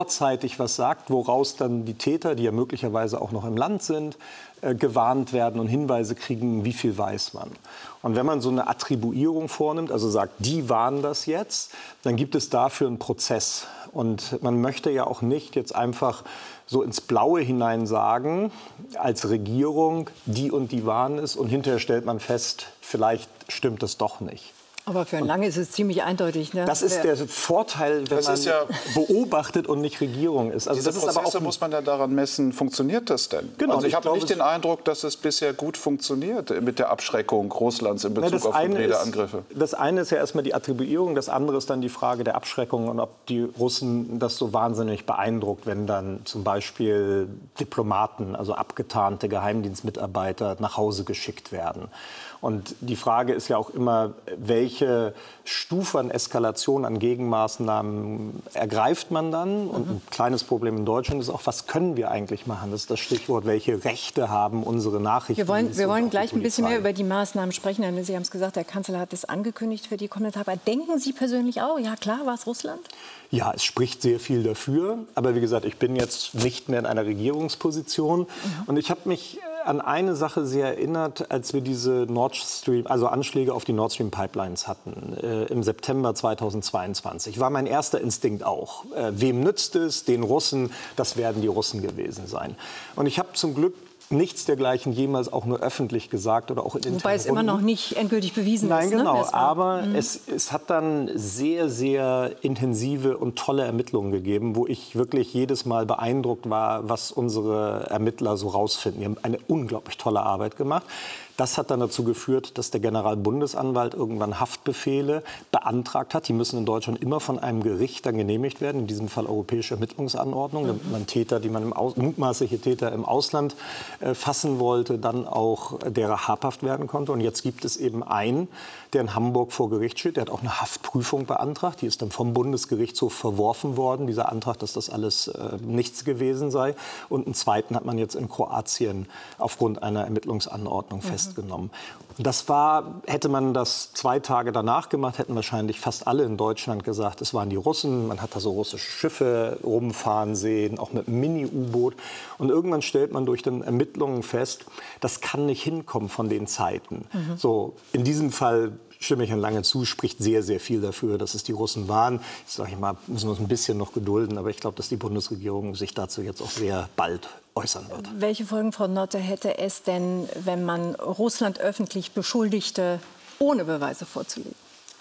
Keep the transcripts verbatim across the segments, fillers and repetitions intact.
vorzeitig was sagt, woraus dann die Täter, die ja möglicherweise auch noch im Land sind, äh, gewarnt werden und Hinweise kriegen, wie viel weiß man. Und wenn man so eine Attribuierung vornimmt, also sagt, die warnen das jetzt, dann gibt es dafür einen Prozess. Und man möchte ja auch nicht jetzt einfach so ins Blaue hinein sagen, als Regierung, die und die warnen es, und hinterher stellt man fest, vielleicht stimmt das doch nicht. Aber für Lange ist es ziemlich eindeutig. Ne? Das ist der Vorteil, wenn das man ist ja beobachtet und nicht Regierung ist. Also diese das ist Prozesse aber auch muss man ja daran messen, funktioniert das denn? Genau, also ich, ich habe glaube, nicht den Eindruck, dass es bisher gut funktioniert mit der Abschreckung Russlands in Bezug Na, auf hybride Angriffe. Das eine ist ja erstmal die Attribuierung, das andere ist dann die Frage der Abschreckung und ob die Russen das so wahnsinnig beeindruckt, wenn dann zum Beispiel Diplomaten, also abgetarnte Geheimdienstmitarbeiter, nach Hause geschickt werden. Und die Frage ist ja auch immer, welche Stufe an Eskalation, an Gegenmaßnahmen ergreift man dann? Und ein kleines Problem in Deutschland ist auch, was können wir eigentlich machen? Das ist das Stichwort, welche Rechte haben unsere Nachrichten? Wir wollen, wir wollen gleich ein bisschen mehr über die Maßnahmen sprechen. Sie haben es gesagt, der Kanzler hat es angekündigt für die kommenden Tage. Denken Sie persönlich auch, ja klar, war es Russland? Ja, es spricht sehr viel dafür. Aber wie gesagt, ich bin jetzt nicht mehr in einer Regierungsposition. Mhm. Und ich habe mich an eine Sache sehr erinnert, als wir diese Nord Stream, also Anschläge auf die Nord Stream Pipelines hatten, äh, im September zweitausendzweiundzwanzig. War mein erster Instinkt auch. Äh, wem nützt es? Den Russen. Das werden die Russen gewesen sein. Und ich habe zum Glück nichts dergleichen jemals auch nur öffentlich gesagt oder auch in Wobei es immer noch nicht endgültig bewiesen Nein, ist. Nein, genau. Ne? Aber mhm. es, es hat dann sehr, sehr intensive und tolle Ermittlungen gegeben, wo ich wirklich jedes Mal beeindruckt war, was unsere Ermittler so rausfinden. Die haben eine unglaublich tolle Arbeit gemacht. Das hat dann dazu geführt, dass der Generalbundesanwalt irgendwann Haftbefehle beantragt hat. Die müssen in Deutschland immer von einem Gericht dann genehmigt werden, in diesem Fall Europäische Ermittlungsanordnung, damit man Täter, die man im Aus, mutmaßliche Täter im Ausland äh, fassen wollte, dann auch derer habhaft werden konnte. Und jetzt gibt es eben einen, der in Hamburg vor Gericht steht. Der hat auch eine Haftprüfung beantragt. Die ist dann vom Bundesgerichtshof verworfen worden, dieser Antrag, dass das alles äh, nichts gewesen sei. Und einen zweiten hat man jetzt in Kroatien aufgrund einer Ermittlungsanordnung festgestellt. Genommen. Und das war, hätte man das zwei Tage danach gemacht, hätten wahrscheinlich fast alle in Deutschland gesagt, es waren die Russen. Man hat da so russische Schiffe rumfahren sehen, auch mit einem Mini-U-Boot. Und irgendwann stellt man durch den Ermittlungen fest, das kann nicht hinkommen von den Zeiten. Mhm. So, in diesem Fall stimme ich Herrn Lange zu, spricht sehr, sehr viel dafür, dass es die Russen waren. Jetzt sage ich mal, müssen wir uns ein bisschen noch gedulden, aber ich glaube, dass die Bundesregierung sich dazu jetzt auch sehr bald äußern wird. Welche Folgen, Frau Notte, hätte es denn, wenn man Russland öffentlich beschuldigte, ohne Beweise vorzulegen?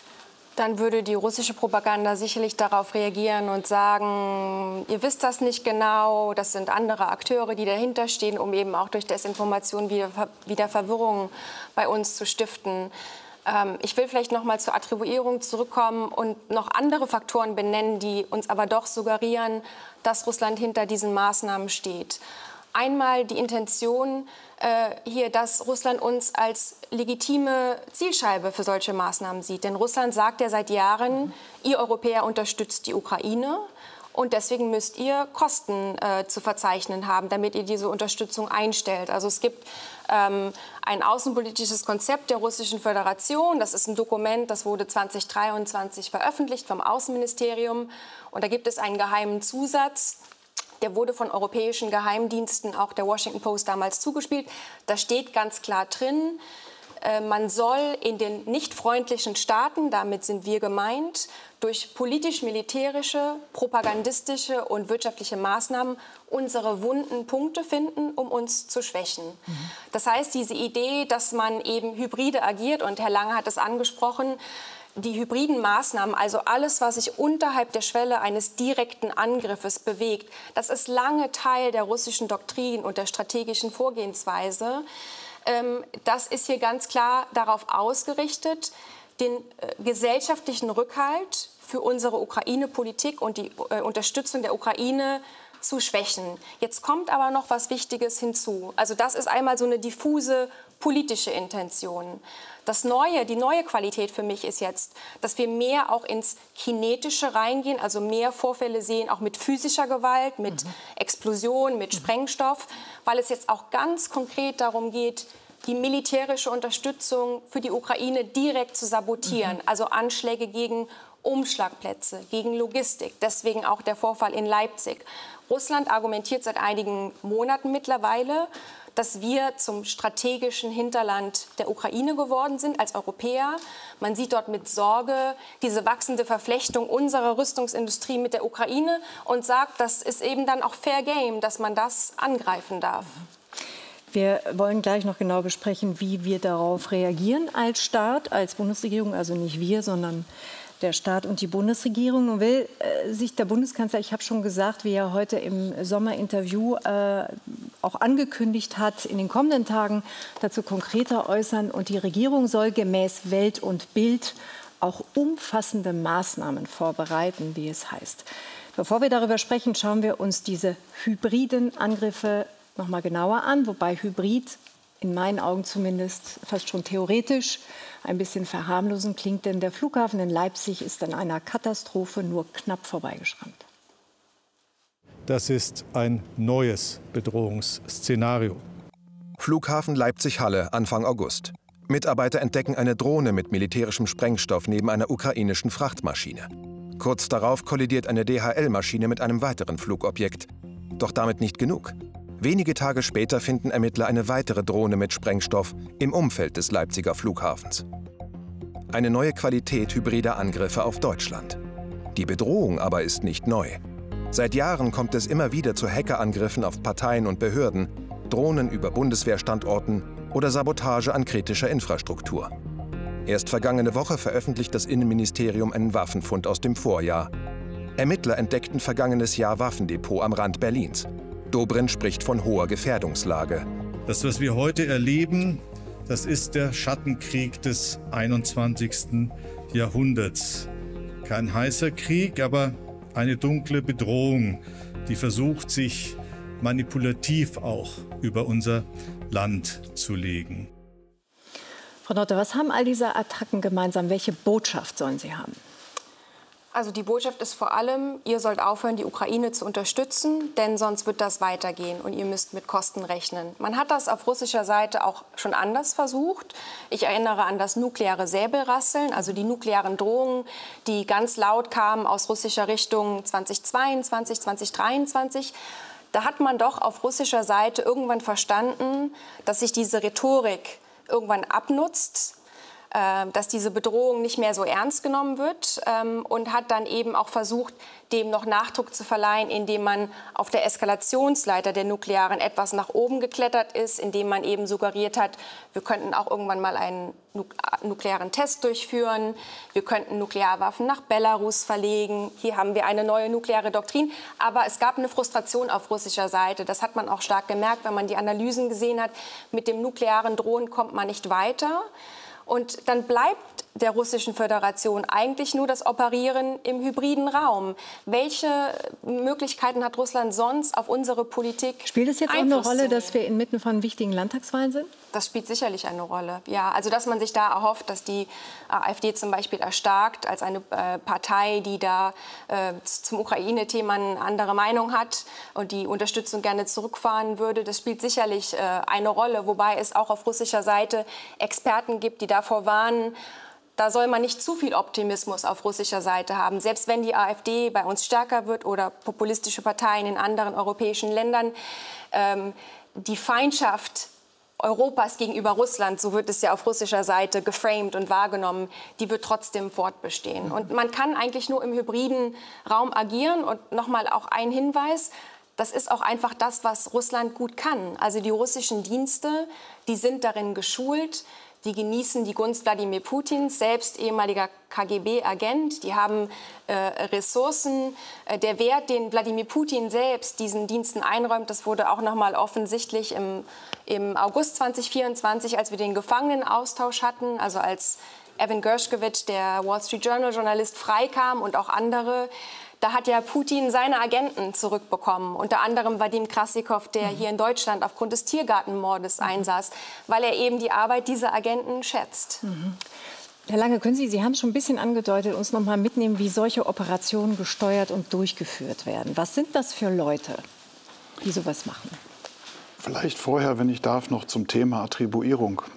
Dann würde die russische Propaganda sicherlich darauf reagieren und sagen, ihr wisst das nicht genau, das sind andere Akteure, die dahinter stehen, um eben auch durch Desinformation wieder, wieder Verwirrung bei uns zu stiften. Ähm, ich will vielleicht noch mal zur Attribuierung zurückkommen und noch andere Faktoren benennen, die uns aber doch suggerieren, dass Russland hinter diesen Maßnahmen steht. Einmal die Intention äh, hier, dass Russland uns als legitime Zielscheibe für solche Maßnahmen sieht. Denn Russland sagt ja seit Jahren, ihr Europäer unterstützt die Ukraine. Und deswegen müsst ihr Kosten äh, zu verzeichnen haben, damit ihr diese Unterstützung einstellt. Also es gibt ähm, ein außenpolitisches Konzept der Russischen Föderation. Das ist ein Dokument, das wurde zweitausenddreiundzwanzig veröffentlicht vom Außenministerium. Und da gibt es einen geheimen Zusatz. Der wurde von europäischen Geheimdiensten, auch der Washington Post, damals zugespielt. Da steht ganz klar drin, äh, man soll in den nicht freundlichen Staaten, damit sind wir gemeint, durch politisch-militärische, propagandistische und wirtschaftliche Maßnahmen unsere wunden Punkte finden, um uns zu schwächen. Mhm. Das heißt, diese Idee, dass man eben hybride agiert, und Herr Lange hat es angesprochen, die hybriden Maßnahmen, also alles, was sich unterhalb der Schwelle eines direkten Angriffes bewegt, das ist lange Teil der russischen Doktrin und der strategischen Vorgehensweise. Ähm, das ist hier ganz klar darauf ausgerichtet, den äh, gesellschaftlichen Rückhalt für unsere Ukraine-Politik und die äh, Unterstützung der Ukraine zu schwächen. Jetzt kommt aber noch was Wichtiges hinzu. Also das ist einmal so eine diffuse politische Intention. Das Neue, die neue Qualität für mich ist jetzt, dass wir mehr auch ins Kinetische reingehen, also mehr Vorfälle sehen, auch mit physischer Gewalt, mit mhm. Explosion, mit mhm. Sprengstoff, weil es jetzt auch ganz konkret darum geht, die militärische Unterstützung für die Ukraine direkt zu sabotieren. Mhm. Also Anschläge gegen Umschlagplätze, gegen Logistik. Deswegen auch der Vorfall in Leipzig. Russland argumentiert seit einigen Monaten mittlerweile, dass wir zum strategischen Hinterland der Ukraine geworden sind als Europäer. Man sieht dort mit Sorge diese wachsende Verflechtung unserer Rüstungsindustrie mit der Ukraine und sagt, das ist eben dann auch Fair Game, dass man das angreifen darf. Wir wollen gleich noch genau besprechen, wie wir darauf reagieren als Staat, als Bundesregierung, also nicht wir, sondern der Staat und die Bundesregierung. Nun will äh, sich der Bundeskanzler, ich habe schon gesagt, wie er heute im Sommerinterview äh, auch angekündigt hat, in den kommenden Tagen dazu konkreter äußern. Und die Regierung soll gemäß Welt und Bild auch umfassende Maßnahmen vorbereiten, wie es heißt. Bevor wir darüber sprechen, schauen wir uns diese hybriden Angriffe noch mal genauer an, wobei Hybrid in meinen Augen zumindest fast schon theoretisch ein bisschen verharmlosend klingt, denn der Flughafen in Leipzig ist an einer Katastrophe nur knapp vorbeigeschrammt. Das ist ein neues Bedrohungsszenario. Flughafen Leipzig-Halle, Anfang August. Mitarbeiter entdecken eine Drohne mit militärischem Sprengstoff neben einer ukrainischen Frachtmaschine. Kurz darauf kollidiert eine D H L-Maschine mit einem weiteren Flugobjekt. Doch damit nicht genug. Wenige Tage später finden Ermittler eine weitere Drohne mit Sprengstoff im Umfeld des Leipziger Flughafens. Eine neue Qualität hybrider Angriffe auf Deutschland. Die Bedrohung aber ist nicht neu. Seit Jahren kommt es immer wieder zu Hackerangriffen auf Parteien und Behörden, Drohnen über Bundeswehrstandorten oder Sabotage an kritischer Infrastruktur. Erst vergangene Woche veröffentlicht das Innenministerium einen Waffenfund aus dem Vorjahr. Ermittler entdeckten vergangenes Jahr Waffendepot am Rand Berlins. Dobrindt spricht von hoher Gefährdungslage. Das, was wir heute erleben, das ist der Schattenkrieg des einundzwanzigsten Jahrhunderts. Kein heißer Krieg, aber eine dunkle Bedrohung, die versucht, sich manipulativ auch über unser Land zu legen. Frau Notte, was haben all diese Attacken gemeinsam? Welche Botschaft sollen sie haben? Also die Botschaft ist vor allem, ihr sollt aufhören, die Ukraine zu unterstützen, denn sonst wird das weitergehen und ihr müsst mit Kosten rechnen. Man hat das auf russischer Seite auch schon anders versucht. Ich erinnere an das nukleare Säbelrasseln, also die nuklearen Drohungen, die ganz laut kamen aus russischer Richtung zweitausendzweiundzwanzig, zweitausenddreiundzwanzig. Da hat man doch auf russischer Seite irgendwann verstanden, dass sich diese Rhetorik irgendwann abnutzt, dass diese Bedrohung nicht mehr so ernst genommen wird und hat dann eben auch versucht, dem noch Nachdruck zu verleihen, indem man auf der Eskalationsleiter der Nuklearen etwas nach oben geklettert ist, indem man eben suggeriert hat, wir könnten auch irgendwann mal einen nuklearen Test durchführen, wir könnten Nuklearwaffen nach Belarus verlegen, hier haben wir eine neue nukleare Doktrin. Aber es gab eine Frustration auf russischer Seite, das hat man auch stark gemerkt, wenn man die Analysen gesehen hat, mit dem nuklearen Drohen kommt man nicht weiter. Und dann bleibt der Russischen Föderation eigentlich nur das Operieren im hybriden Raum. Welche Möglichkeiten hat Russland sonst auf unsere Politik? Spielt es jetzt auch eine Rolle, dass wir inmitten von wichtigen Landtagswahlen sind? Das spielt sicherlich eine Rolle. Ja, also dass man sich da erhofft, dass die AfD zum Beispiel erstarkt als eine äh, Partei, die da äh, zum Ukraine-Thema eine andere Meinung hat und die Unterstützung gerne zurückfahren würde. Das spielt sicherlich äh, eine Rolle, wobei es auch auf russischer Seite Experten gibt, die davor warnen, da soll man nicht zu viel Optimismus auf russischer Seite haben. Selbst wenn die AfD bei uns stärker wird oder populistische Parteien in anderen europäischen Ländern, ähm, die Feindschaft Europas gegenüber Russland, so wird es ja auf russischer Seite geframed und wahrgenommen, die wird trotzdem fortbestehen. Und man kann eigentlich nur im hybriden Raum agieren. Und nochmal auch ein Hinweis, das ist auch einfach das, was Russland gut kann. Also die russischen Dienste, die sind darin geschult, die genießen die Gunst Wladimir Putins, selbst ehemaliger K G B-Agent. Die haben äh, Ressourcen. Äh, der Wert, den Wladimir Putin selbst diesen Diensten einräumt, das wurde auch noch mal offensichtlich im, im August zweitausendvierundzwanzig, als wir den Gefangenenaustausch hatten, also als Evan Gershkovich, der Wall Street Journal-Journalist, freikam und auch andere. Da hat ja Putin seine Agenten zurückbekommen, unter anderem Vadim Krasikov, der mhm. hier in Deutschland aufgrund des Tiergartenmordes mhm. einsaß, weil er eben die Arbeit dieser Agenten schätzt. Mhm. Herr Lange, können Sie, Sie haben es schon ein bisschen angedeutet, uns noch mal mitnehmen, wie solche Operationen gesteuert und durchgeführt werden. Was sind das für Leute, die sowas machen? Vielleicht vorher, wenn ich darf, noch zum Thema Attribuierung.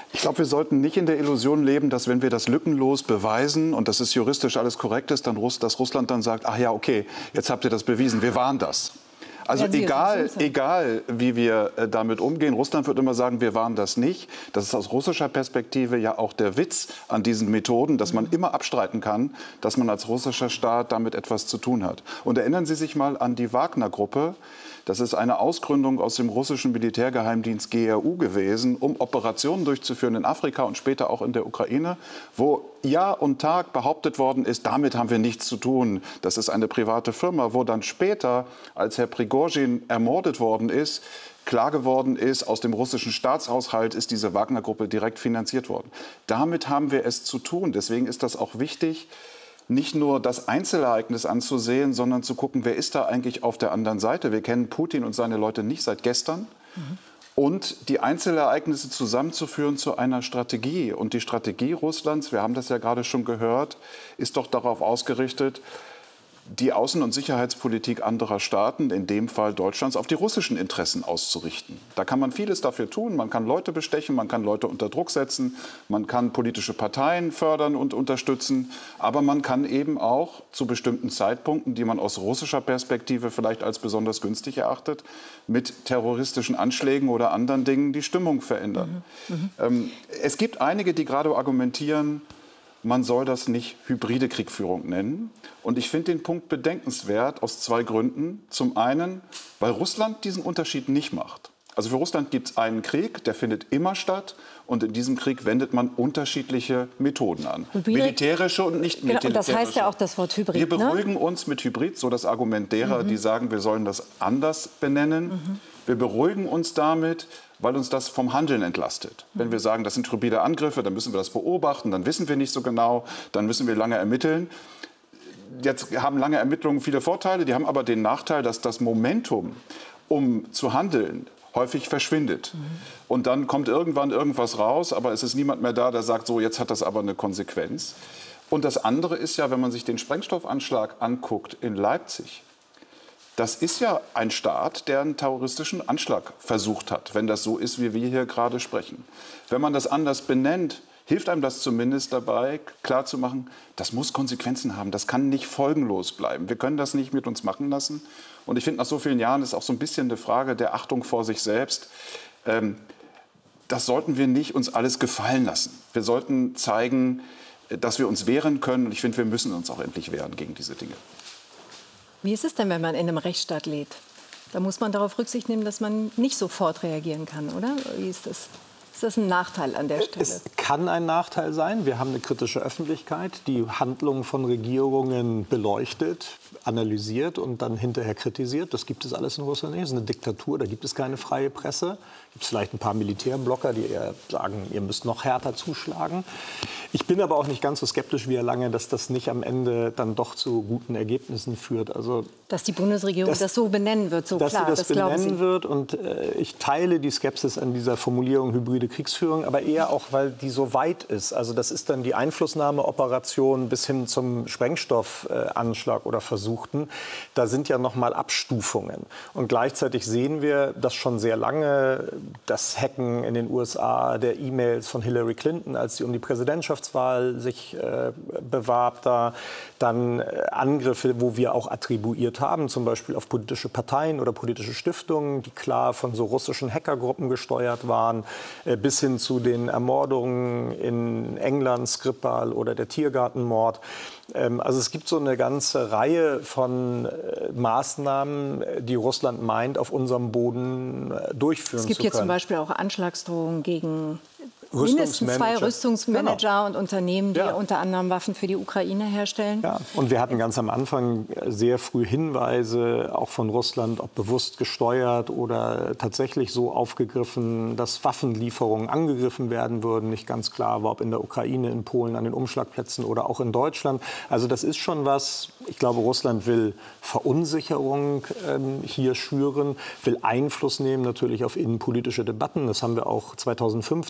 Ich glaube, wir sollten nicht in der Illusion leben, dass wenn wir das lückenlos beweisen und das ist juristisch alles korrekt ist, dann Russ, dass Russland dann sagt, ach ja, okay, jetzt habt ihr das bewiesen, wir waren das. Also Ja, egal, so egal, wie wir äh, damit umgehen, Russland wird immer sagen, wir waren das nicht. Das ist aus russischer Perspektive ja auch der Witz an diesen Methoden, dass man immer abstreiten kann, dass man als russischer Staat damit etwas zu tun hat. Und erinnern Sie sich mal an die Wagner-Gruppe. Das ist eine Ausgründung aus dem russischen Militärgeheimdienst G R U gewesen, um Operationen durchzuführen in Afrika und später auch in der Ukraine, wo Jahr und Tag behauptet worden ist, damit haben wir nichts zu tun. Das ist eine private Firma, wo dann später, als Herr Prigozhin ermordet worden ist, klar geworden ist, aus dem russischen Staatshaushalt ist diese Wagner-Gruppe direkt finanziert worden. Damit haben wir es zu tun. Deswegen ist das auch wichtig, nicht nur das Einzelereignis anzusehen, sondern zu gucken, wer ist da eigentlich auf der anderen Seite. Wir kennen Putin und seine Leute nicht seit gestern. Mhm. Und die Einzelereignisse zusammenzuführen zu einer Strategie. Und die Strategie Russlands, wir haben das ja gerade schon gehört, ist doch darauf ausgerichtet, die Außen- und Sicherheitspolitik anderer Staaten, in dem Fall Deutschlands, auf die russischen Interessen auszurichten. Da kann man vieles dafür tun. Man kann Leute bestechen, man kann Leute unter Druck setzen, man kann politische Parteien fördern und unterstützen. Aber man kann eben auch zu bestimmten Zeitpunkten, die man aus russischer Perspektive vielleicht als besonders günstig erachtet, mit terroristischen Anschlägen oder anderen Dingen die Stimmung verändern. Mhm. Mhm. Ähm, es gibt einige, die gerade argumentieren, man soll das nicht hybride Kriegführung nennen. Und ich finde den Punkt bedenkenswert aus zwei Gründen. Zum einen, weil Russland diesen Unterschied nicht macht. Also für Russland gibt es einen Krieg, der findet immer statt. Und in diesem Krieg wendet man unterschiedliche Methoden an. Hybrid? Militärische und nicht militärische. Genau, das heißt ja auch das Wort Hybrid. Wir beruhigen ne? uns mit Hybrid, so das Argument derer, mhm. die sagen, wir sollen das anders benennen. Mhm. Wir beruhigen uns damit, weil uns das vom Handeln entlastet. Mhm. Wenn wir sagen, das sind hybride Angriffe, dann müssen wir das beobachten, dann wissen wir nicht so genau, dann müssen wir lange ermitteln. Jetzt haben lange Ermittlungen viele Vorteile, die haben aber den Nachteil, dass das Momentum, um zu handeln, häufig verschwindet. Mhm. Und dann kommt irgendwann irgendwas raus, aber es ist niemand mehr da, der sagt, so, jetzt hat das aber eine Konsequenz. Und das andere ist ja, wenn man sich den Sprengstoffanschlag anguckt in Leipzig, das ist ja ein Staat, der einen terroristischen Anschlag versucht hat, wenn das so ist, wie wir hier gerade sprechen. Wenn man das anders benennt, hilft einem das zumindest dabei, klarzumachen, das muss Konsequenzen haben, das kann nicht folgenlos bleiben. Wir können das nicht mit uns machen lassen. Und ich finde, nach so vielen Jahren ist auch so ein bisschen eine Frage der Achtung vor sich selbst. Ähm, das sollten wir nicht uns alles gefallen lassen. Wir sollten zeigen, dass wir uns wehren können. Und ich finde, wir müssen uns auch endlich wehren gegen diese Dinge. Wie ist es denn, wenn man in einem Rechtsstaat lebt? Da muss man darauf Rücksicht nehmen, dass man nicht sofort reagieren kann, oder? Wie ist das? Ist das ein Nachteil an der Stelle? Es kann ein Nachteil sein. Wir haben eine kritische Öffentlichkeit, die Handlungen von Regierungen beleuchtet, analysiert und dann hinterher kritisiert. Das gibt es alles in Russland nicht. Es ist eine Diktatur, da gibt es keine freie Presse. Gibt es vielleicht ein paar Militärblocker, die eher sagen, ihr müsst noch härter zuschlagen. Ich bin aber auch nicht ganz so skeptisch wie Herr Lange, dass das nicht am Ende dann doch zu guten Ergebnissen führt. Also, dass die Bundesregierung dass, das so benennen wird, so dass klar, sie das, das benennen Sie. wird. Und äh, ich teile die Skepsis an dieser Formulierung hybride Kriegsführung, aber eher auch, weil die so weit ist. Also das ist dann die Einflussnahmeoperation bis hin zum Sprengstoffanschlag oder Versuchten. Da sind ja noch mal Abstufungen. Und gleichzeitig sehen wir, dass schon sehr lange das Hacken in den U S A der E-Mails von Hillary Clinton, als sie um die Präsidentschaftswahl sich äh, bewarb, da dann äh, Angriffe, wo wir auch attribuiert haben, zum Beispiel auf politische Parteien oder politische Stiftungen, die klar von so russischen Hackergruppen gesteuert waren, äh, bis hin zu den Ermordungen in England, Skripal oder der Tiergartenmord. Ähm, also es gibt so eine ganze Reihe von äh, Maßnahmen, die Russland meint, auf unserem Boden äh, durchführen zu können. Es gibt hier zum Beispiel auch Anschlagsdrohungen gegen mindestens zwei Rüstungsmanager genau. und Unternehmen, die ja. unter anderem Waffen für die Ukraine herstellen. Ja. Und wir hatten ganz am Anfang sehr früh Hinweise, auch von Russland, ob bewusst gesteuert oder tatsächlich so aufgegriffen, dass Waffenlieferungen angegriffen werden würden. Nicht ganz klar war, ob in der Ukraine, in Polen, an den Umschlagplätzen oder auch in Deutschland. Also das ist schon was, ich glaube, Russland will Verunsicherung ähm, hier schüren, will Einfluss nehmen natürlich auf innenpolitische Debatten. Das haben wir auch zweitausendfünfzehn bei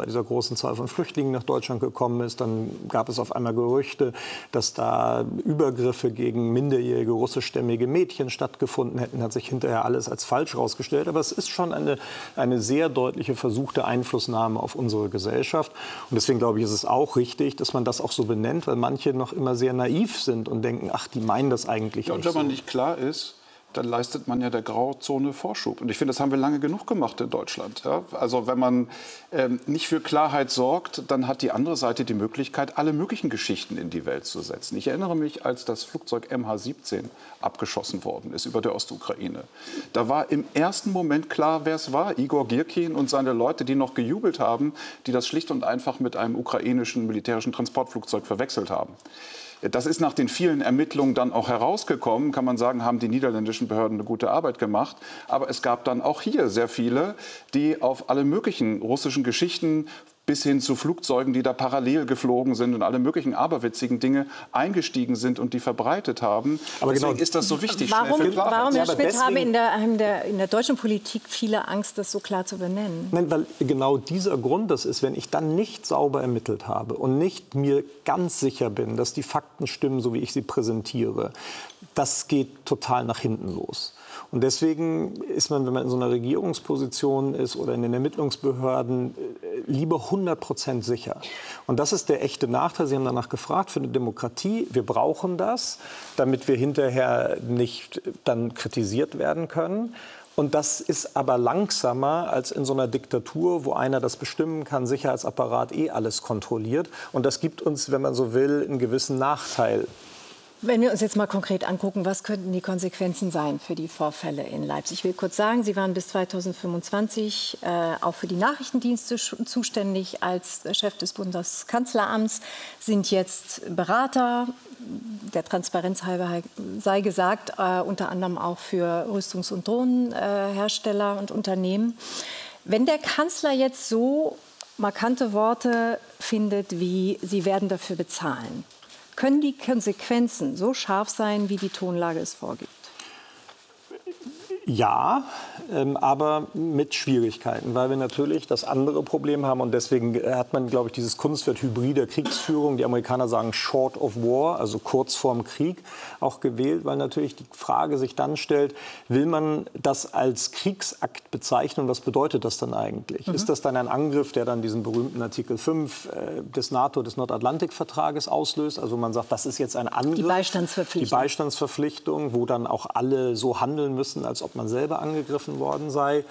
dieser großen Zahl von Flüchtlingen nach Deutschland gekommen ist. Dann gab es auf einmal Gerüchte, dass da Übergriffe gegen minderjährige russischstämmige Mädchen stattgefunden hätten. Hat sich hinterher alles als falsch herausgestellt. Aber es ist schon eine, eine sehr deutliche versuchte Einflussnahme auf unsere Gesellschaft. Und deswegen glaube ich, ist es auch richtig, dass man das auch so benennt, weil manche noch immer sehr naiv sind und denken, ach, die meinen das eigentlich ja, nicht und wenn man so. nicht klar ist, dann leistet man ja der Grauzone Vorschub. Und ich finde, das haben wir lange genug gemacht in Deutschland. Ja? Also wenn man ähm, nicht für Klarheit sorgt, dann hat die andere Seite die Möglichkeit, alle möglichen Geschichten in die Welt zu setzen. Ich erinnere mich, als das Flugzeug M H siebzehn abgeschossen worden ist über der Ostukraine. Da war im ersten Moment klar, wer es war. Igor Girkin und seine Leute, die noch gejubelt haben, die das schlicht und einfach mit einem ukrainischen militärischen Transportflugzeug verwechselt haben. Das ist nach den vielen Ermittlungen dann auch herausgekommen. Kann man sagen, haben die niederländischen Behörden eine gute Arbeit gemacht. Aber es gab dann auch hier sehr viele, die auf alle möglichen russischen Geschichten bis hin zu Flugzeugen, die da parallel geflogen sind und alle möglichen aberwitzigen Dinge eingestiegen sind und die verbreitet haben. Aber deswegen genau, ist das so wichtig. Warum, schnell für Klarheit. warum Herr Ja, aber Schmidt, haben deswegen- in der, in, der, in der deutschen Politik viele Angst, das so klar zu benennen? Nein, weil genau dieser Grund das ist, wenn ich dann nicht sauber ermittelt habe und nicht mir ganz sicher bin, dass die Fakten stimmen, so wie ich sie präsentiere, das geht total nach hinten los. Und deswegen ist man, wenn man in so einer Regierungsposition ist oder in den Ermittlungsbehörden, lieber hundert Prozent sicher. Und das ist der echte Nachteil. Sie haben danach gefragt, für eine Demokratie, wir brauchen das, damit wir hinterher nicht dann kritisiert werden können. Und das ist aber langsamer als in so einer Diktatur, wo einer das bestimmen kann, Sicherheitsapparat eh alles kontrolliert. Und das gibt uns, wenn man so will, einen gewissen Nachteil. Wenn wir uns jetzt mal konkret angucken, was könnten die Konsequenzen sein für die Vorfälle in Leipzig? Ich will kurz sagen, Sie waren bis zweitausendfünfundzwanzig äh, auch für die Nachrichtendienste zuständig als Chef des Bundeskanzleramts, sind jetzt Berater, der Transparenz halber sei gesagt, äh, unter anderem auch für Rüstungs- und Drohnenhersteller äh, und Unternehmen. Wenn der Kanzler jetzt so markante Worte findet, wie Sie werden dafür bezahlen, können die Konsequenzen so scharf sein, wie die Tonlage es vorgibt? Ja, ähm, aber mit Schwierigkeiten, weil wir natürlich das andere Problem haben. Und deswegen hat man, glaube ich, dieses Kunstwort hybride Kriegsführung, die Amerikaner sagen short of war, also kurz vorm Krieg, auch gewählt, weil natürlich die Frage sich dann stellt, will man das als Kriegsakt bezeichnen? Was bedeutet das dann eigentlich? Mhm. Ist das dann ein Angriff, der dann diesen berühmten Artikel fünf äh, des NATO, des Nordatlantikvertrages auslöst? Also man sagt, das ist jetzt ein Angriff. Die Beistandsverpflichtung. Die Beistandsverpflichtung, wo dann auch alle so handeln müssen, als ob man selber angegriffen worden sei.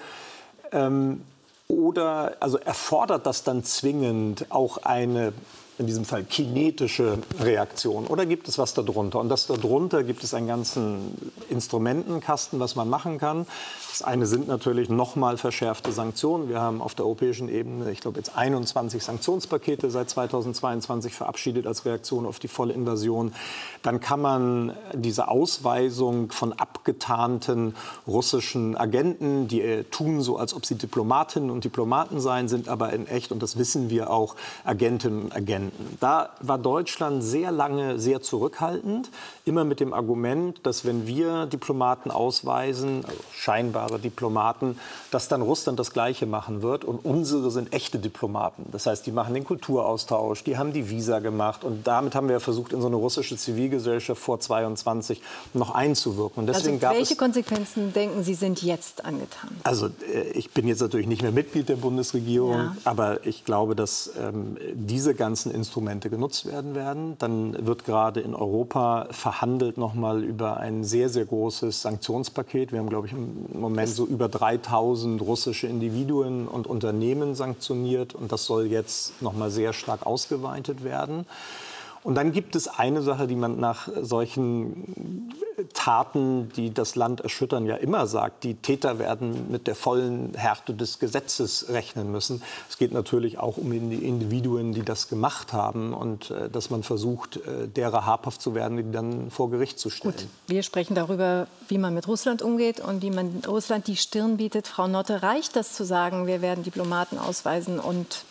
Ähm, oder also erfordert das dann zwingend auch eine, in diesem Fall kinetische Reaktion? Oder gibt es was darunter? Und das darunter gibt es einen ganzen Instrumentenkasten, was man machen kann. Das eine sind natürlich noch mal verschärfte Sanktionen. Wir haben auf der europäischen Ebene, ich glaube, jetzt einundzwanzig Sanktionspakete seit zweitausendzweiundzwanzig verabschiedet als Reaktion auf die volle Invasion. Dann kann man diese Ausweisung von abgetarnten russischen Agenten, die tun so, als ob sie Diplomatinnen und Diplomaten seien, sind aber in echt, und das wissen wir auch, Agentinnen und Agenten. Da war Deutschland sehr lange sehr zurückhaltend, immer mit dem Argument, dass wenn wir Diplomaten ausweisen, also scheinbare Diplomaten, dass dann Russland das Gleiche machen wird. Und unsere sind echte Diplomaten. Das heißt, die machen den Kulturaustausch, die haben die Visa gemacht. Und damit haben wir versucht, in so eine russische Zivilgesellschaft vor zweiundzwanzig noch einzuwirken. Und deswegen also gab welche es, Konsequenzen denken Sie, sind jetzt angetan? also äh, ich bin jetzt natürlich nicht mehr Mitglied der Bundesregierung, Ja. aber ich glaube, dass ähm, diese ganzen Instrumente genutzt werden werden. Dann wird gerade in Europa verhandelt noch mal über ein sehr, sehr großes Sanktionspaket. Wir haben, glaube ich, im Moment so über dreitausend russische Individuen und Unternehmen sanktioniert. Und das soll jetzt noch mal sehr stark ausgeweitet werden. Und dann gibt es eine Sache, die man nach solchen Taten, die das Land erschüttern, ja immer sagt. Die Täter werden mit der vollen Härte des Gesetzes rechnen müssen. Es geht natürlich auch um die Individuen, die das gemacht haben und äh, dass man versucht, äh, derer habhaft zu werden, die dann vor Gericht zu stellen. Gut, wir sprechen darüber, wie man mit Russland umgeht und wie man Russland die Stirn bietet. Frau Notte, reicht das zu sagen, wir werden Diplomaten ausweisen und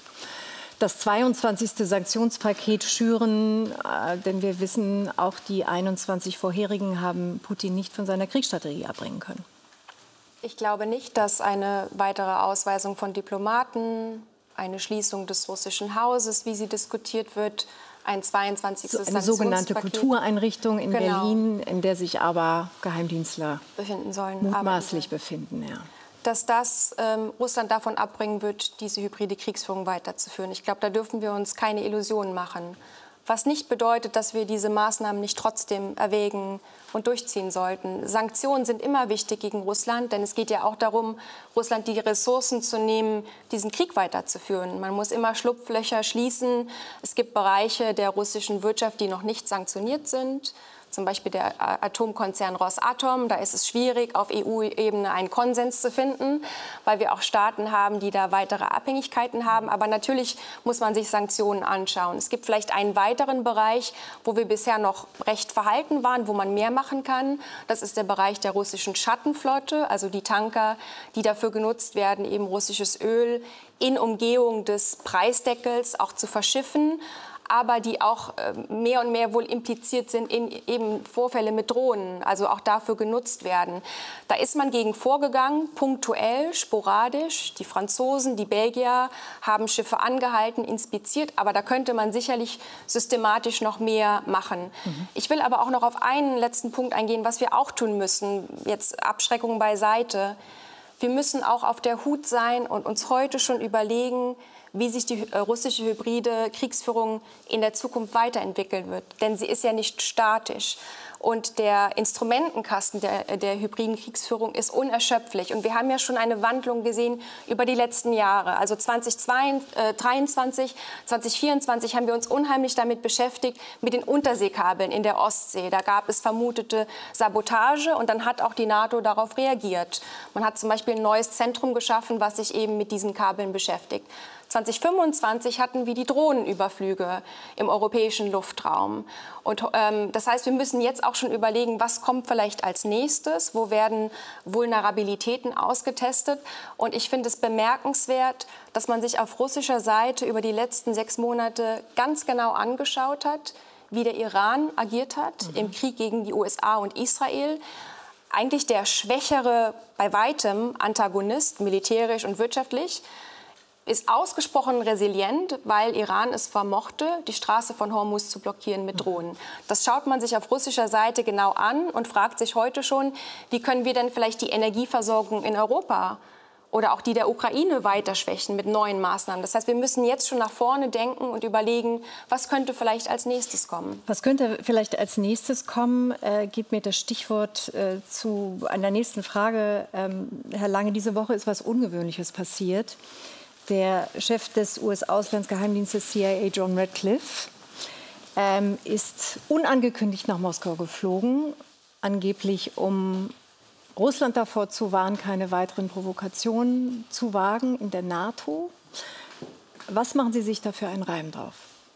das zweiundzwanzigste Sanktionspaket schüren? Äh, denn wir wissen, auch die einundzwanzig vorherigen haben Putin nicht von seiner Kriegsstrategie abbringen können. Ich glaube nicht, dass eine weitere Ausweisung von Diplomaten eine Schließung des russischen Hauses, wie sie diskutiert wird, ein zweiundzwanzigstes So eine sogenannte Kultureinrichtung in genau. Berlin, in der sich aber Geheimdienstler befinden sollen, mutmaßlich befinden. Ja. Dass das ähm, Russland davon abbringen wird, diese hybride Kriegsführung weiterzuführen. Ich glaube, da dürfen wir uns keine Illusionen machen. Was nicht bedeutet, dass wir diese Maßnahmen nicht trotzdem erwägen und durchziehen sollten. Sanktionen sind immer wichtig gegen Russland, denn es geht ja auch darum, Russland die Ressourcen zu nehmen, diesen Krieg weiterzuführen. Man muss immer Schlupflöcher schließen. Es gibt Bereiche der russischen Wirtschaft, die noch nicht sanktioniert sind. Zum Beispiel der Atomkonzern Rosatom. Da ist es schwierig, auf E U-Ebene einen Konsens zu finden, weil wir auch Staaten haben, die da weitere Abhängigkeiten haben. Aber natürlich muss man sich Sanktionen anschauen. Es gibt vielleicht einen weiteren Bereich, wo wir bisher noch recht verhalten waren, wo man mehr machen kann. Das ist der Bereich der russischen Schattenflotte, also die Tanker, die dafür genutzt werden, eben russisches Öl in Umgehung des Preisdeckels auch zu verschiffen, aber die auch mehr und mehr wohl impliziert sind in eben Vorfälle mit Drohnen, also auch dafür genutzt werden. Da ist man gegen vorgegangen, punktuell, sporadisch. Die Franzosen, die Belgier haben Schiffe angehalten, inspiziert, aber da könnte man sicherlich systematisch noch mehr machen. Mhm. Ich will aber auch noch auf einen letzten Punkt eingehen, was wir auch tun müssen, jetzt Abschreckung beiseite. Wir müssen auch auf der Hut sein und uns heute schon überlegen, wie sich die russische hybride Kriegsführung in der Zukunft weiterentwickeln wird. Denn sie ist ja nicht statisch. Und der Instrumentenkasten der, der hybriden Kriegsführung ist unerschöpflich. Und wir haben ja schon eine Wandlung gesehen über die letzten Jahre. Also zweitausenddreiundzwanzig, zweitausendvierundzwanzig haben wir uns unheimlich damit beschäftigt, mit den Unterseekabeln in der Ostsee. Da gab es vermutete Sabotage und dann hat auch die NATO darauf reagiert. Man hat zum Beispiel ein neues Zentrum geschaffen, was sich eben mit diesen Kabeln beschäftigt. zweitausendfünfundzwanzig hatten wir die Drohnenüberflüge im europäischen Luftraum. Und, ähm, das heißt, wir müssen jetzt auch schon überlegen, was kommt vielleicht als nächstes, wo werden Vulnerabilitäten ausgetestet. Und ich finde es bemerkenswert, dass man sich auf russischer Seite über die letzten sechs Monate ganz genau angeschaut hat, wie der Iran agiert hat mhm. im Krieg gegen die U S A und Israel. Eigentlich der schwächere, bei weitem Antagonist, militärisch und wirtschaftlich, ist ausgesprochen resilient, weil Iran es vermochte, die Straße von Hormuz zu blockieren mit Drohnen. Das schaut man sich auf russischer Seite genau an und fragt sich heute schon, wie können wir denn vielleicht die Energieversorgung in Europa oder auch die der Ukraine weiter schwächen mit neuen Maßnahmen. Das heißt, wir müssen jetzt schon nach vorne denken und überlegen, was könnte vielleicht als nächstes kommen. Was könnte vielleicht als nächstes kommen? Äh, gibt mir das Stichwort äh, zu einer nächsten Frage. Ähm, Herr Lange, diese Woche ist was Ungewöhnliches passiert. Der Chef des U S-Auslandsgeheimdienstes C I A, John Ratcliffe, ähm, ist unangekündigt nach Moskau geflogen, angeblich um Russland davor zu warnen, keine weiteren Provokationen zu wagen in der NATO. Was machen Sie sich da für einen Reim drauf?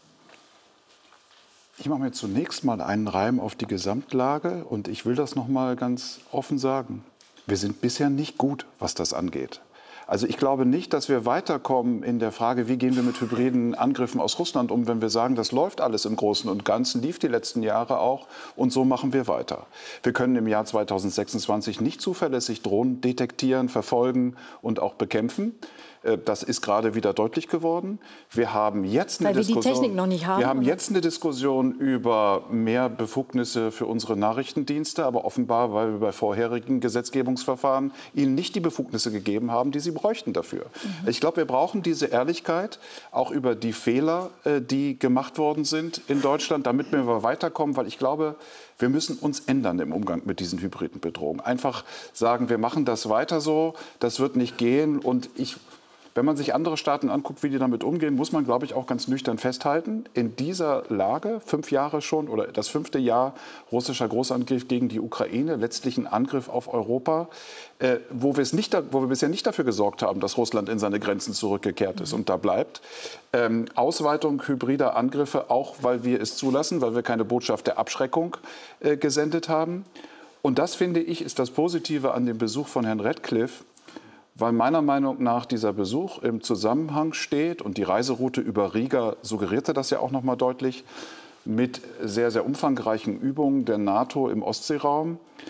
Ich mache mir zunächst mal einen Reim auf die Gesamtlage und ich will das noch mal ganz offen sagen. Wir sind bisher nicht gut, was das angeht. Also ich glaube nicht, dass wir weiterkommen in der Frage, wie gehen wir mit hybriden Angriffen aus Russland um, wenn wir sagen, das läuft alles im Großen und Ganzen, lief die letzten Jahre auch und so machen wir weiter. Wir können im Jahr zweitausendsechsundzwanzig nicht zuverlässig Drohnen detektieren, verfolgen und auch bekämpfen. Das ist gerade wieder deutlich geworden. Wir haben jetzt eine Weil wir Diskussion, die Technik noch nicht haben. Wir haben oder? jetzt eine Diskussion über mehr Befugnisse für unsere Nachrichtendienste, aber offenbar, weil wir bei vorherigen Gesetzgebungsverfahren ihnen nicht die Befugnisse gegeben haben, die sie bräuchten dafür. Mhm. Ich glaube, wir brauchen diese Ehrlichkeit auch über die Fehler, die gemacht worden sind in Deutschland, damit wir weiterkommen, weil ich glaube, wir müssen uns ändern im Umgang mit diesen hybriden Bedrohungen. Einfach sagen, wir machen das weiter so, das wird nicht gehen. Und ich, wenn man sich andere Staaten anguckt, wie die damit umgehen, muss man, glaube ich, auch ganz nüchtern festhalten, in dieser Lage, fünf Jahre schon oder das fünfte Jahr russischer Großangriff gegen die Ukraine, letztlich ein Angriff auf Europa, äh, wo, wir es nicht, wo wir bisher nicht dafür gesorgt haben, dass Russland in seine Grenzen zurückgekehrt ist und da bleibt. Ähm, Ausweitung hybrider Angriffe, auch weil wir es zulassen, weil wir keine Botschaft der Abschreckung äh, gesendet haben. Und das, finde ich, ist das Positive an dem Besuch von Herrn Ratcliffe, weil meiner Meinung nach dieser Besuch im Zusammenhang steht und die Reiseroute über Riga suggerierte das ja auch noch mal deutlich, mit sehr, sehr umfangreichen Übungen der NATO im Ostseeraum.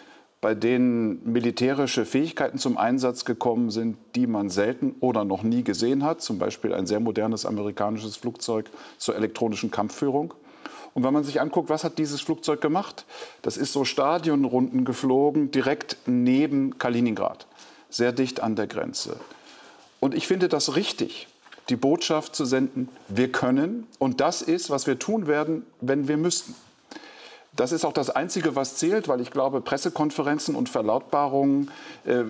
bei denen militärische Fähigkeiten zum Einsatz gekommen sind, die man selten oder noch nie gesehen hat. Zum Beispiel ein sehr modernes amerikanisches Flugzeug zur elektronischen Kampfführung. Und wenn man sich anguckt, was hat dieses Flugzeug gemacht? Das ist so Stadionrunden geflogen, direkt neben Kaliningrad, sehr dicht an der Grenze. Und ich finde das richtig, die Botschaft zu senden, wir können. Und das ist, was wir tun werden, wenn wir müssten. Das ist auch das Einzige, was zählt, weil ich glaube, Pressekonferenzen und Verlautbarungen äh,